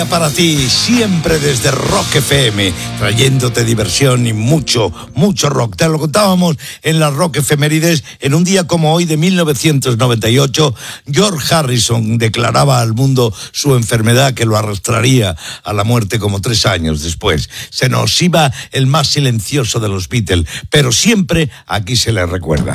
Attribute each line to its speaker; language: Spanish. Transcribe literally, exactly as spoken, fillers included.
Speaker 1: Para ti, siempre desde Rock F M, trayéndote diversión y mucho, mucho rock. Te lo contábamos en las Rock Efemérides. En un día como hoy de mil novecientos noventa y ocho, George Harrison declaraba al mundo su enfermedad que lo arrastraría a la muerte como tres años después. Se nos iba el más silencioso de los Beatles, pero siempre aquí se le recuerda.